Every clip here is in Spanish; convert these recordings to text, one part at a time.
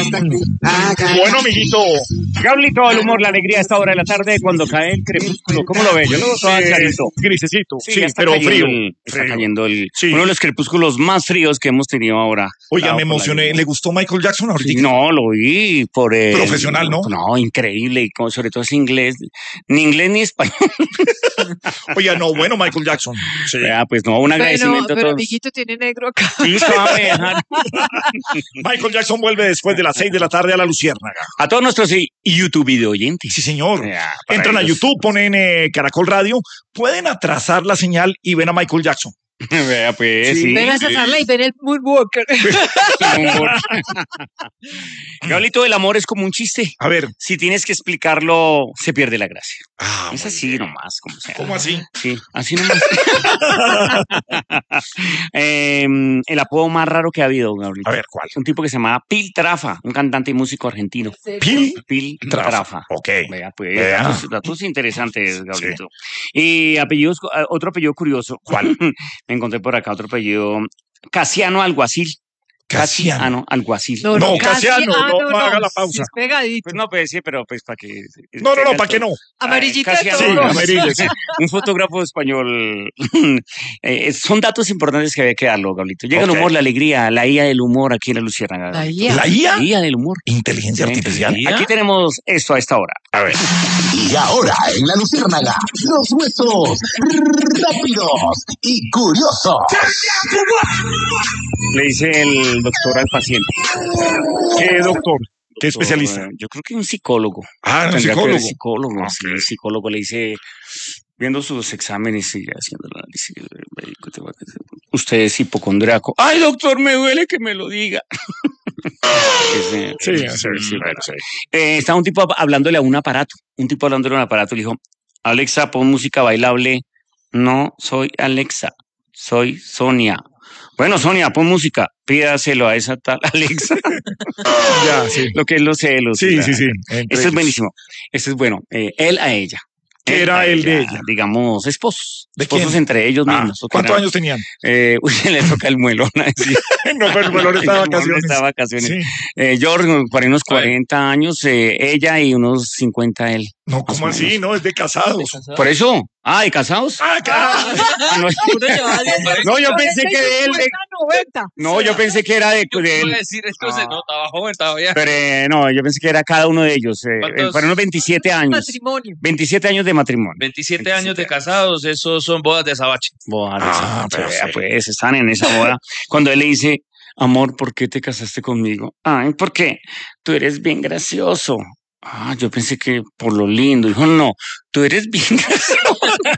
Bueno, amiguito. Gablito, el humor, la alegría a esta hora de la tarde cuando cae el crepúsculo. ¿Cómo lo ve? Yo lo veo todo clarito. Grisecito, sí, ya pero frío. Está cayendo Sí. uno de los crepúsculos más fríos que hemos tenido ahora. Oiga, me emocioné. ¿Le gustó Michael Jackson ahorita? Sí, no, lo vi por el... Profesional, ¿no? No, increíble. Y sobre todo es inglés. Ni inglés ni español. Oiga, no, bueno, Michael Jackson. Sí. Pues no, un agradecimiento a pero todos. amiguito tiene negro acá. Sí, se va a dejar. Michael Jackson vuelve después de las 6 de la tarde a la Luciérnaga. A todos nuestros YouTube video oyentes. Sí, señor. Ya, para Entran a ellos. YouTube, ponen Caracol Radio, pueden atrasar la señal y ven a Michael Jackson. Vea, pues, sí. Ven a sacarla y ven el Moonwalker. Gablito, el amor es como un chiste. A ver. Si tienes que explicarlo, se pierde la gracia. Es muy así bien. nomás, como sea. ¿Cómo así? Sí, así nomás. El apodo más raro que ha habido, Gablito. A ver, ¿cuál? Un tipo que se llamaba Piltrafa, un cantante y músico argentino. Piltrafa. Ok. Vea, pues, Vea. datos interesantes, Gablito. Y apellidos, otro apellido curioso. ¿Cuál? Me encontré por acá otro apellido. Casiano Alguacil. Casiano. Alguacil. No, Casiano, no haga la pausa. Es pegadito. Pues no, pues sí, pero pues para que... No, ¿para qué no? Amarillita de Casiano, todos. Sí, los- amarillo, sí. un fotógrafo español. Son datos importantes que había que darlo, Gablito. Llega el Ok. humor, la alegría, la IA del humor aquí en la Luciérnaga. La IA. ¿La IA? La IA del humor. Inteligencia artificial. Aquí tenemos esto a esta hora. A ver. Y ahora en la Luciérnaga, los huesos rápidos y curiosos. Le dice el doctor al paciente. ¿Qué doctor? ¿Qué especialista? Yo creo que un psicólogo. Ah, un Tendría que psicólogo. ver psicólogo, sí, Ok. el psicólogo le dice, viendo sus exámenes y haciendo el análisis, el médico te va a decir, usted es hipocondriaco. Ay, doctor, me duele que me lo diga. Sí, Bueno. sí. Estaba un tipo hablándole a un aparato. Un tipo hablándole a un aparato le dijo, Alexa, pon música bailable. No, soy Alexa, soy Sonia. Bueno, Sonia, pon música. Pídaselo a esa tal Alexa. Ya, sí. Lo que es los celos. Sí. la- Entre Esto es ellos. buenísimo. Esto es bueno. Él a ella. ¿Qué era él de ella? Digamos, esposos. ¿De Esposos quién? entre ellos Ah, mismos. ¿cuántos años tenían? Uy, se le toca el muelón. Así. No, pero el valor está de vacaciones. Está de vacaciones. Sí. George, por ahí unos 40 años, ella y unos 50 él. No, ¿cómo Más o así? menos. No, es de casados. Por eso. Ah, ¿de casados? Ah, claro. Ah, no, no, yo pensé que de él. 90. No, yo pensé que era de él. decir esto se nota, estaba joven, estaba bien. Pero no, yo pensé que era cada uno de ellos. ¿Cuántos? Fueron unos 27 años. Matrimonio. 27 años de matrimonio. 27 años de casados, esos son bodas de azabache. Bodas, Ah, se vea, perfecto. pues están en esa boda. Cuando él le dice, amor, ¿por qué te casaste conmigo? Ay, porque tú eres bien gracioso. Ah, yo pensé que por lo lindo. Dijo, no, tú eres bien gracioso.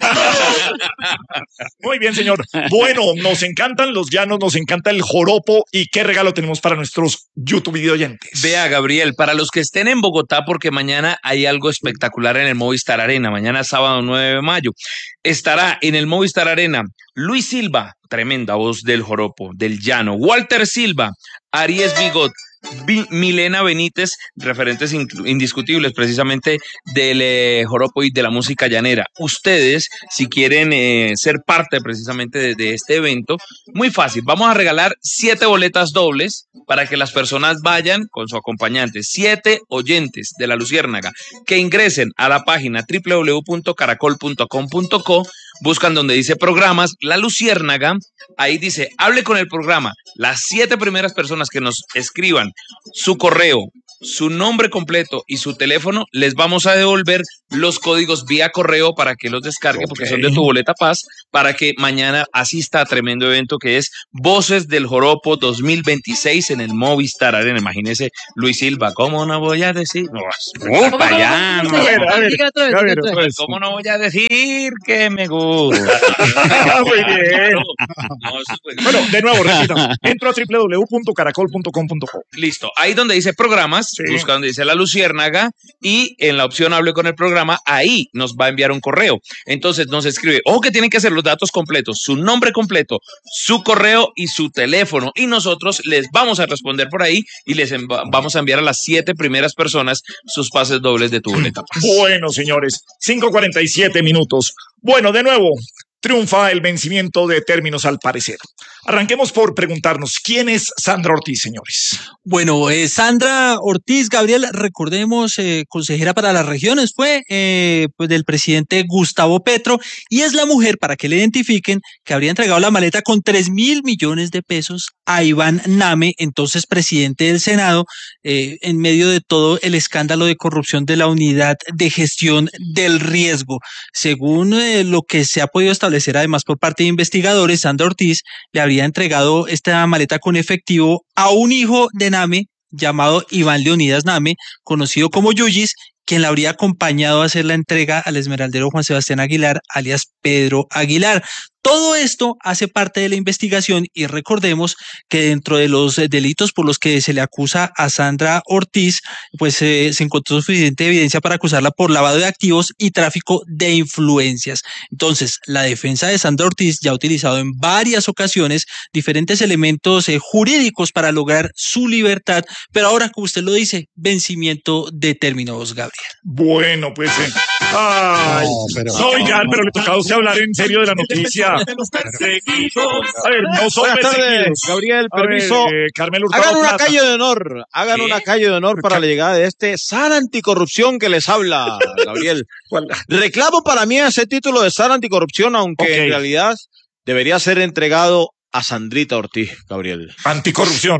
Muy bien, señor. Bueno, nos encantan los llanos, nos encanta el joropo. ¿Y qué regalo tenemos para nuestros YouTube video oyentes? Vea, Gabriel, para los que estén en Bogotá, porque mañana hay algo espectacular en el Movistar Arena, mañana sábado 9 de mayo, estará en el Movistar Arena Luis Silva, tremenda voz del joropo, del llano, Walter Silva, Aries Bigot, Milena Benítez, referentes indiscutibles precisamente del joropo y de la música llanera. Ustedes, si quieren ser parte precisamente de este evento, muy fácil, vamos a regalar 7 boletas dobles para que las personas vayan con su acompañante, 7 oyentes de la Luciérnaga que ingresen a la página www.caracol.com.co, buscan donde dice programas, La Luciérnaga, ahí dice, hable con el programa. Las 7 primeras personas que nos escriban su correo, su nombre completo y su teléfono, les vamos a devolver los códigos vía correo para que los descargue, porque son de tu boleta paz, para que mañana asista a tremendo evento que es Voces del Joropo 2026 en el Movistar Arena. Imagínese Luis Silva, ¿cómo no voy a decir? Para allá, no. A ver, Diga otra vez, a diga ver, otra otra vez. vez. ¿Cómo no voy a decir que me gusta? Muy bien. No, eso fue- Bueno, de nuevo, repita. Entro a www.caracol.com.co. Listo, ahí donde dice programas, Sí. busca donde dice La Luciérnaga y en la opción hable con el programa, ahí nos va a enviar un correo. Entonces nos escribe, ojo que tienen que ser los datos completos, su nombre completo, su correo y su teléfono. Y nosotros les vamos a responder por ahí y les vamos a enviar a las 7 primeras personas sus pases dobles de tu boleta. Bueno, señores, 5:47 minutos. Bueno, de nuevo, triunfa el vencimiento de términos al parecer. Arranquemos por preguntarnos, ¿quién es Sandra Ortiz, señores? Bueno, Sandra Ortiz, Gabriel, recordemos, consejera para las regiones, fue pues del presidente Gustavo Petro, y es la mujer, para que le identifiquen, que habría entregado la maleta con 3.000 millones de pesos a Iván Name, entonces presidente del Senado, en medio de todo el escándalo de corrupción de la Unidad de Gestión del Riesgo. Según lo que se ha podido establecer además por parte de investigadores, Sandra Ortiz le habría entregado esta maleta con efectivo a un hijo de Name llamado Iván Leonidas Name, conocido como Yuyis, quien la habría acompañado a hacer la entrega al esmeraldero Juan Sebastián Aguilar, alias Pedro Aguilar. Todo esto hace parte de la investigación y recordemos que dentro de los delitos por los que se le acusa a Sandra Ortiz, pues se encontró suficiente evidencia para acusarla por lavado de activos y tráfico de influencias. Entonces, la defensa de Sandra Ortiz ya ha utilizado en varias ocasiones diferentes elementos jurídicos para lograr su libertad, pero ahora, como usted lo dice, vencimiento de términos, Gabriel. Bueno, pues... ay, oigan, pero le tocaba a usted hablar en serio de la noticia. A ver, no son Buenas tardes, perseguidos. Gabriel, A ver, permiso. Carmelo Hurtado Hagan una Plata. calle de honor, hagan una calle de honor para la llegada de este SAR anticorrupción que les habla, Gabriel. ¿Cuál? Reclamo para mí ese título de SAR anticorrupción, aunque Ok. en realidad debería ser entregado a Sandrita Ortiz, Gabriel. Anticorrupción.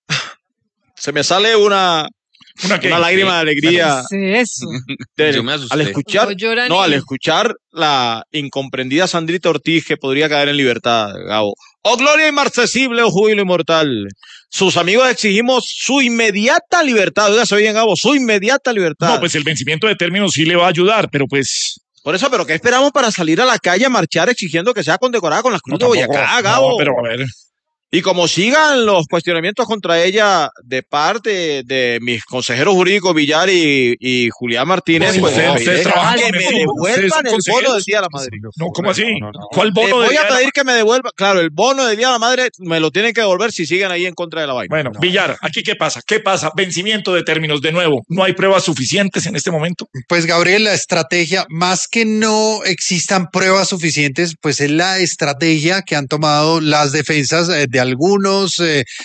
Se me sale una lágrima de alegría ¿Qué es eso? Yo me asusté. al escuchar, No llora no, ni- al escuchar la incomprendida Sandrita Ortiz que podría caer en libertad, Gabo. Oh gloria inmarcesible, oh júbilo inmortal. Sus amigos exigimos su inmediata libertad. Oiga, se oye, Gabo, su inmediata libertad. No, pues el vencimiento de términos sí le va a ayudar, pero pues... Por eso, ¿pero qué esperamos para salir a la calle a marchar exigiendo que sea condecorada con las Cruz de tampoco, Boyacá, Gabo? no, pero a ver... Y como sigan los cuestionamientos contra ella de parte de mis consejeros jurídicos Villar y Julián Martínez, No, pues ustedes trabajan que con me eso. devuelvan Ustedes son el bono consejeros. del Día de la Madre. No, ¿cómo así? ¿Cuál bono de Voy Día a de la- pedir que me devuelva, claro, el bono del Día de la Madre me lo tienen que devolver si siguen ahí en contra de la vaina. Bueno, Villar, ¿aquí qué pasa? ¿Qué pasa? Vencimiento de términos de nuevo. ¿No hay pruebas suficientes en este momento? Pues Gabriel, la estrategia, más que no existan pruebas suficientes, pues es la estrategia que han tomado las defensas de algunos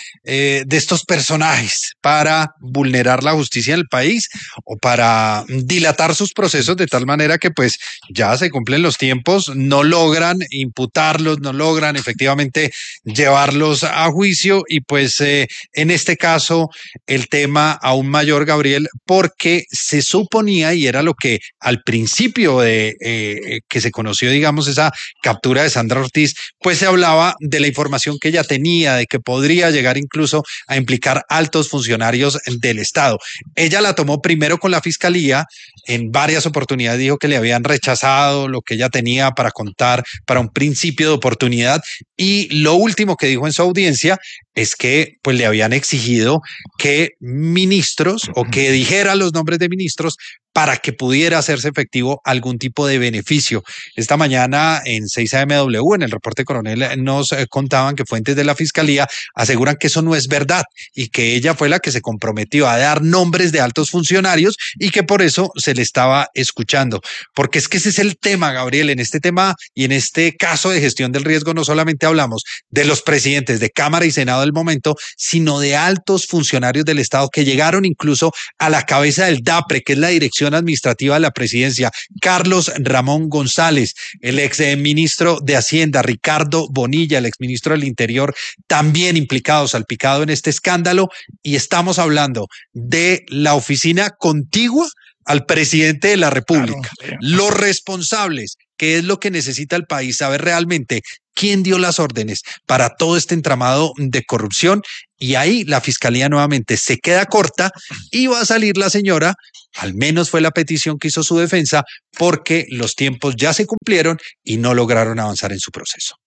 de estos personajes para vulnerar la justicia en el país o para dilatar sus procesos de tal manera que pues ya se cumplen los tiempos, no logran imputarlos, no logran efectivamente llevarlos a juicio y pues en este caso el tema aún mayor, Gabriel, porque se suponía y era lo que al principio de que se conoció, digamos, esa captura de Sandra Ortiz, pues se hablaba de la información que ella tenía, de que podría llegar incluso a implicar altos funcionarios del Estado. Ella la tomó primero con la Fiscalía, en varias oportunidades dijo que le habían rechazado lo que ella tenía para contar para un principio de oportunidad y lo último que dijo en su audiencia es que pues le habían exigido que ministros o que dijera los nombres de ministros para que pudiera hacerse efectivo algún tipo de beneficio. Esta mañana en 6AMW, en el reporte coronel, nos contaban que fuentes de la Fiscalía aseguran que eso no es verdad y que ella fue la que se comprometió a dar nombres de altos funcionarios y que por eso se le estaba escuchando. Porque es que ese es el tema, Gabriel. En este tema y en este caso de gestión del riesgo no solamente hablamos de los presidentes de Cámara y Senado del momento, sino de altos funcionarios del Estado que llegaron incluso a la cabeza del DAPRE, que es la Dirección Administrativa de la Presidencia, Carlos Ramón González, el ex ministro de Hacienda, Ricardo Bonilla, el ex ministro del Interior, también implicado, salpicado en este escándalo, y estamos hablando de la oficina contigua al presidente de la República, Claro. los responsables, que es lo que necesita el país, saber realmente quién dio las órdenes para todo este entramado de corrupción, y ahí la Fiscalía nuevamente se queda corta y va a salir la señora, al menos fue la petición que hizo su defensa, porque los tiempos ya se cumplieron y no lograron avanzar en su proceso.